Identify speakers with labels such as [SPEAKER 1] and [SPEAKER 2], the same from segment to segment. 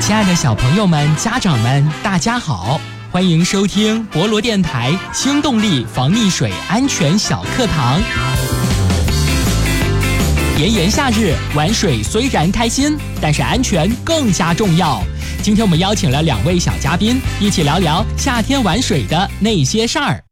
[SPEAKER 1] 亲爱的小朋友们、家长们，大家好，欢迎收听博罗电台新动力防溺水安全小课堂。炎炎夏日，玩水虽然开心，但是安全更加重要。今天我们邀请了2位小嘉宾，一起聊聊夏天玩水的那些事儿。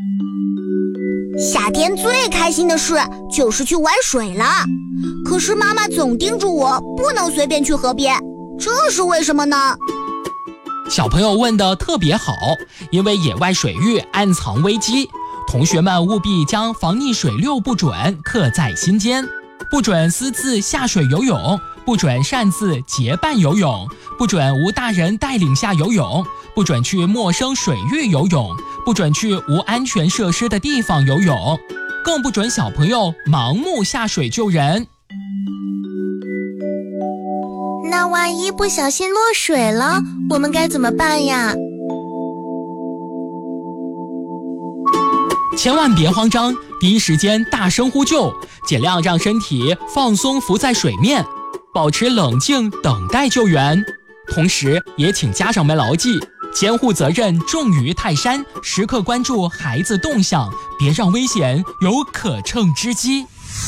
[SPEAKER 2] 夏天最开心的事就是去玩水了，可是妈妈总叮嘱我不能随便去河边，这是为什么呢？
[SPEAKER 1] 小朋友问得特别好，因为野外水域暗藏危机，同学们务必将防溺水6不准刻在心间。不准私自下水游泳，不准擅自结伴游泳，不准无大人带领下游泳，不准去陌生水域游泳，不准去无安全设施的地方游泳，更不准小朋友盲目下水救人。
[SPEAKER 3] 那万一不小心落水了，我们该怎么办呀？
[SPEAKER 1] 千万别慌张，第一时间大声呼救，尽量让身体放松浮在水面，保持冷静等待救援。同时也请家长们牢记，监护责任重于泰山，时刻关注孩子动向，别让危险有可乘之机。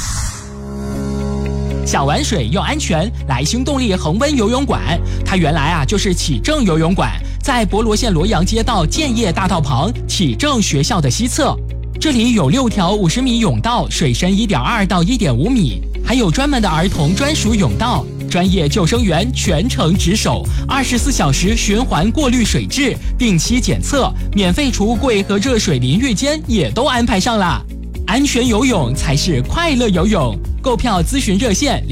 [SPEAKER 1] 想玩水又安全，来新动力恒温游泳馆。它原来就是启正游泳馆，在博罗县罗阳街道建业大道旁启正学校的西侧。这里有6条50米泳道，水深1.2到1.5米，还有专门的儿童专属泳道，专业救生员全程值守，24小时循环过滤水质，定期检测，免费储物柜和热水淋浴间也都安排上了。安全游泳才是快乐游泳。购票咨询热线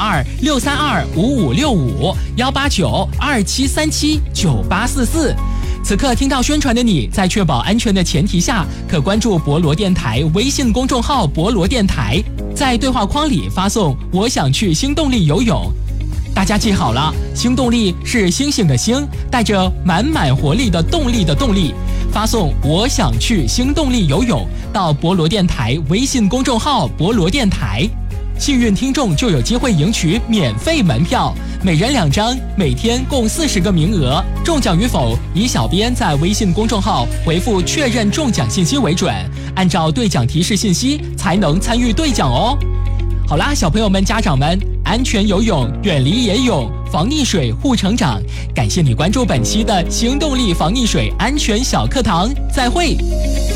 [SPEAKER 1] 0752-5565-189-2737-9844。此刻听到宣传的你，在确保安全的前提下，可关注博罗电台微信公众号博罗电台，在对话框里发送我想去新动力游泳。大家记好了，新动力是星星的星，带着满满活力的动力的动力。发送我想去新动力游泳到博罗电台微信公众号博罗电台，幸运听众就有机会赢取免费门票，每人2张，每天共40个名额。中奖与否以小编在微信公众号回复确认中奖信息为准，按照兑奖提示信息才能参与兑奖哦。好啦，小朋友们、家长们，安全游泳，远离野泳，防溺水护成长。感谢你关注本期的新动力防溺水安全小课堂，再会。